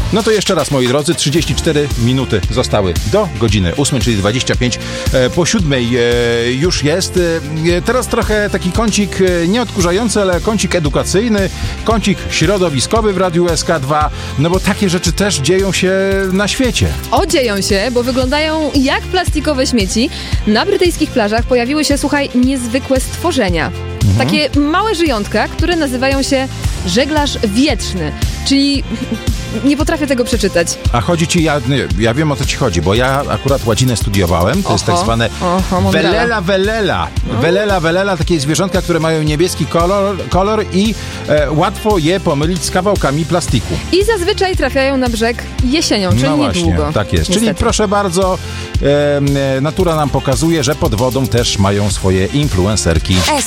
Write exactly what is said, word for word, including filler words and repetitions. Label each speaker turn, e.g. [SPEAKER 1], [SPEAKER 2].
[SPEAKER 1] No to jeszcze raz, moi drodzy, trzydzieści cztery minuty zostały do godziny ósmej, czyli dwadzieścia pięć e, po siódmej e, już jest. E, teraz trochę taki kącik e, nie odkurzający, ale kącik edukacyjny, kącik środowiskowy w Radiu S K dwa, no bo takie rzeczy też dzieją się na świecie.
[SPEAKER 2] O, dzieją się, bo wyglądają jak plastikowe śmieci. Na brytyjskich plażach pojawiły się, słuchaj, niezwykłe stworzenia. Mhm. Takie małe żyjątka, które nazywają się żeglarz wietrzny, czyli nie potrafię tego przeczytać.
[SPEAKER 1] A chodzi ci, ja, ja wiem o co ci chodzi, bo ja akurat ładzinę studiowałem, to
[SPEAKER 2] oho,
[SPEAKER 1] jest tak zwane
[SPEAKER 2] oho,
[SPEAKER 1] welela welela. Welela welela, takie zwierzątka, które mają niebieski kolor, kolor i e, łatwo je pomylić z kawałkami plastiku.
[SPEAKER 2] I zazwyczaj trafiają na brzeg jesienią, czyli
[SPEAKER 1] no właśnie,
[SPEAKER 2] niedługo.
[SPEAKER 1] Tak jest,
[SPEAKER 2] niestety.
[SPEAKER 1] Czyli proszę bardzo, e, natura nam pokazuje, że pod wodą też mają swoje influencerki.